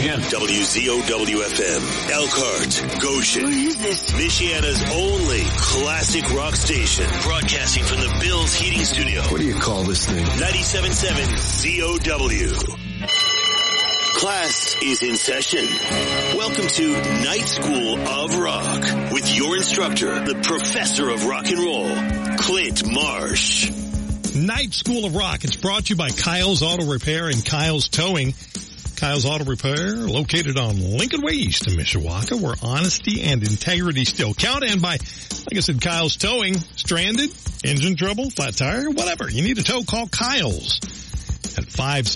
again. WZOW-FM, Elkhart, Goshen. What is this? Michiana's only classic rock station. Broadcasting from the Bills Heating Studio. What do you call this thing? 97.7 ZOW. Class is in session. Welcome to Night School of Rock with your instructor, the professor of rock and roll, Clint Marsh. Night School of Rock. It's brought to you by Kyle's Auto Repair and Kyle's Towing. Kyle's Auto Repair, located on Lincoln Way East in Mishawaka, where honesty and integrity still count. And by, like I said, Kyle's Towing, stranded, engine trouble, flat tire, whatever. You need a tow, call Kyle's at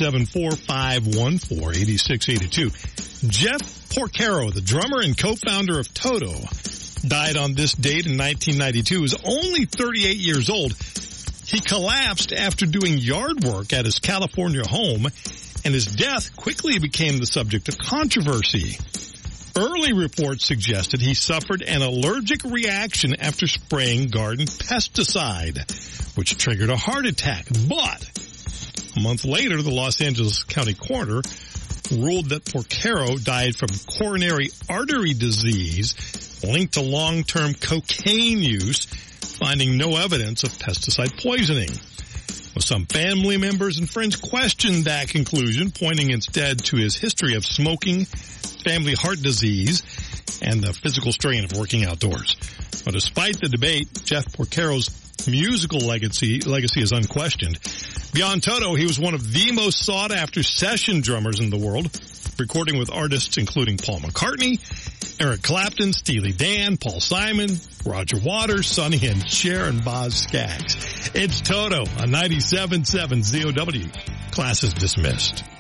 574-514-8682. Jeff Porcaro, the drummer and co-founder of Toto, died on this date in 1992. He was only 38 years old. He collapsed after doing yard work at his California home, and his death quickly became the subject of controversy. Early reports suggested he suffered an allergic reaction after spraying garden pesticide, which triggered a heart attack. But a month later, the Los Angeles County Coroner ruled that Porcaro died from coronary artery disease linked to long-term cocaine use, finding no evidence of pesticide poisoning. Well, some family members and friends questioned that conclusion, pointing instead to his history of smoking, family heart disease, and the physical strain of working outdoors. But despite the debate, Jeff Porcaro's musical legacy is unquestioned. Beyond Toto, he was one of the most sought-after session drummers in the world, recording with artists including Paul McCartney, Eric Clapton, Steely Dan, Paul Simon, Roger Waters, Sonny and Cher, and Boz Scaggs. It's Toto on 97.7 ZOW. Class is dismissed.